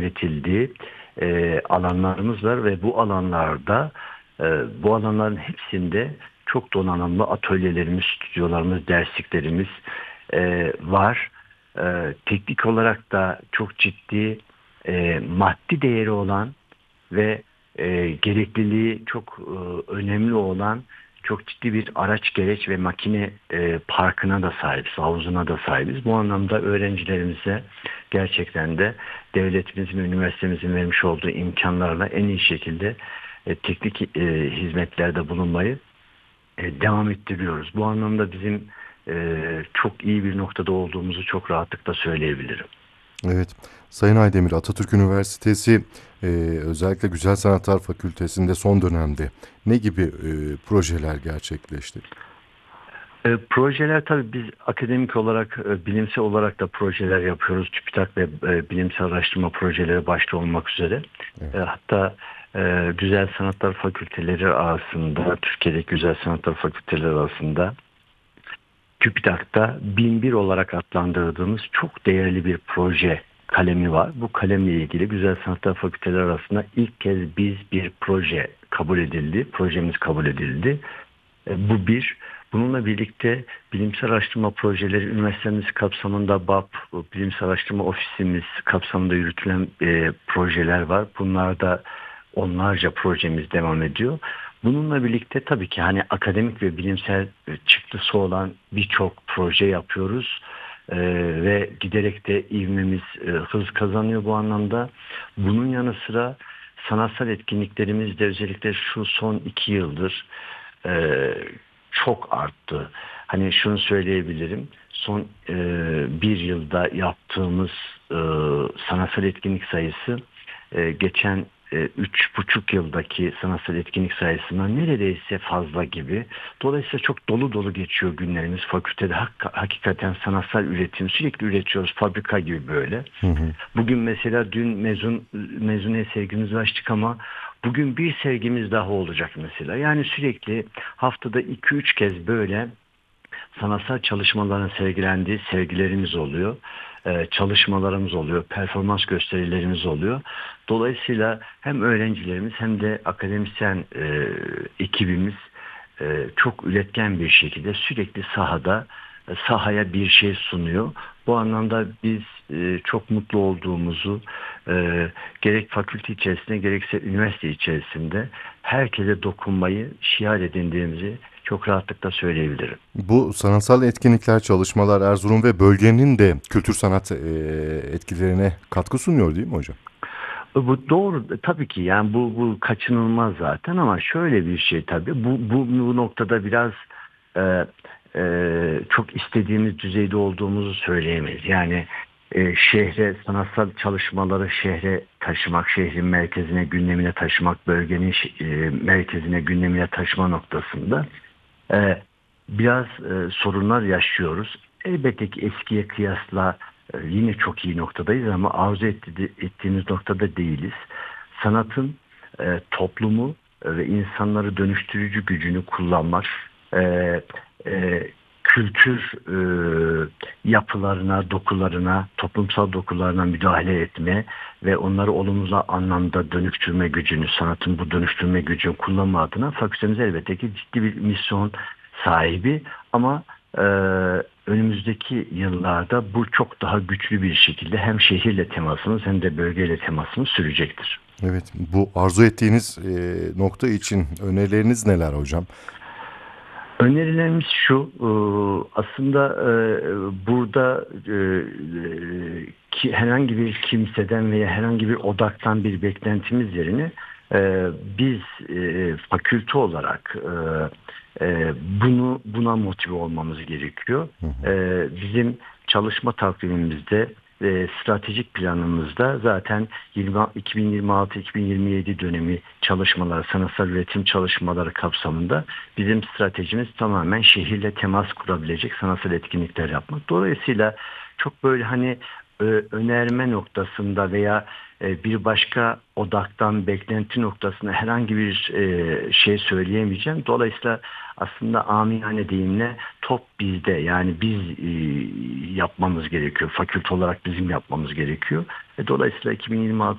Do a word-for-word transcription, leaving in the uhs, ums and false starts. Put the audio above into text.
üretildiği e, alanlarımız var ve bu alanlarda e, bu alanların hepsinde çok donanımlı atölyelerimiz, stüdyolarımız, dersliklerimiz e, var. E, teknik olarak da çok ciddi e, maddi değeri olan ve e, gerekliliği çok e, önemli olan çok ciddi bir araç, gereç ve makine e, parkına da sahibiz, havuzuna da sahibiz. Bu anlamda öğrencilerimize gerçekten de devletimizin ve üniversitemizin vermiş olduğu imkanlarla en iyi şekilde e, teknik e, hizmetlerde bulunmayı e, devam ettiriyoruz. Bu anlamda bizim e, çok iyi bir noktada olduğumuzu çok rahatlıkla söyleyebilirim. Evet, Sayın Aydemir, Atatürk Üniversitesi e, özellikle Güzel Sanatlar Fakültesi'nde son dönemde ne gibi e, projeler gerçekleşti? E, projeler tabii biz akademik olarak, e, bilimsel olarak da projeler yapıyoruz. TÜBİTAK ve e, bilimsel araştırma projeleri başta olmak üzere. E, Evet. hatta e, Güzel Sanatlar Fakülteleri arasında, Türkiye'deki Güzel Sanatlar Fakülteleri arasında TÜBİTAK'ta bin bir olarak adlandırdığımız çok değerli bir proje kalemi var. Bu kalemle ilgili Güzel Sanatlar Fakülteleri arasında ilk kez biz bir proje kabul edildi. Projemiz kabul edildi. E, Bu bir. Bununla birlikte bilimsel araştırma projeleri üniversitemiz kapsamında B A P, Bilimsel Araştırma Ofisimiz kapsamında yürütülen e, projeler var. Bunlarda onlarca projemiz devam ediyor. Bununla birlikte tabii ki hani akademik ve bilimsel e, çıktısı olan birçok proje yapıyoruz. E, ve giderek de ivmemiz e, hız kazanıyor bu anlamda. Bunun yanı sıra sanatsal etkinliklerimiz de özellikle şu son iki yıldır e, çok arttı. Hani şunu söyleyebilirim. Son e, bir yılda yaptığımız e, sanatsal etkinlik sayısı e, geçen e, üç buçuk yıldaki sanatsal etkinlik sayısından neredeyse fazla gibi. Dolayısıyla çok dolu dolu geçiyor günlerimiz. Fakültede hak- hakikaten sanatsal üretim sürekli üretiyoruz. Fabrika gibi böyle. Hı hı. Bugün mesela dün mezun mezuniyet sergimizi açtık ama bugün bir sergimiz daha olacak mesela. Yani sürekli haftada iki üç kez böyle sanatsal çalışmaların sergilendiği sergilerimiz oluyor. Ee, çalışmalarımız oluyor. Performans gösterilerimiz oluyor. Dolayısıyla hem öğrencilerimiz hem de akademisyen e, ekibimiz e, çok üretken bir şekilde sürekli sahada e, sahaya bir şey sunuyor. Bu anlamda biz e, çok mutlu olduğumuzu e, gerek fakülte içerisinde gerekse üniversite içerisinde herkese dokunmayı şiar edindiğimizi çok rahatlıkla söyleyebilirim. Bu sanatsal etkinlikler, çalışmalar Erzurum ve bölgenin de kültür sanat e, etkilerine katkı sunuyor değil mi hocam? Bu doğru tabii ki yani bu bu kaçınılmaz zaten ama şöyle bir şey tabii bu bu, bu noktada biraz e, e, çok istediğimiz düzeyde olduğumuzu söyleyemeyiz. Yani e, şehre sanatsal çalışmaları şehre taşımak, şehrin merkezine gündemine taşımak, bölgenin şi- e, merkezine gündemine taşıma noktasında e, biraz e, sorunlar yaşıyoruz. Elbette ki eskiye kıyasla e, yine çok iyi noktadayız ama arzu etti, ettiğimiz noktada değiliz. Sanatın e, toplumu e, ve insanları dönüştürücü gücünü kullanmak, e, e, kültür e, yapılarına, dokularına, toplumsal dokularına müdahale etme ve onları olumlu anlamda dönüştürme gücünü, sanatın bu dönüştürme gücünü kullanma adına fakültemiz elbette ki ciddi bir misyon sahibi ama e, önümüzdeki yıllarda bu çok daha güçlü bir şekilde hem şehirle temasımız hem de bölgeyle temasımız sürecektir. Evet, bu arzu ettiğiniz e, nokta için önerileriniz neler hocam? Önerilerimiz şu, e, aslında e, burada e, ki herhangi bir kimseden veya herhangi bir odaktan bir beklentimiz yerine e, biz e, fakülte olarak e, e, bunu buna motive olmamız gerekiyor. Hı hı. E, bizim çalışma takvimimizde ve stratejik planımızda zaten iki bin yirmi altı iki bin yirmi yedi dönemi çalışmaları, sanatsal üretim çalışmaları kapsamında bizim stratejimiz tamamen şehirle temas kurabilecek sanatsal etkinlikler yapmak. Dolayısıyla çok böyle hani e, önerme noktasında veya e, bir başka odaktan beklenti noktasında herhangi bir e, şey söyleyemeyeceğim. Dolayısıyla aslında amiyane deyimle top bizde yani biz e, yapmamız gerekiyor. Fakülte olarak bizim yapmamız gerekiyor. E, dolayısıyla iki bin yirmi altı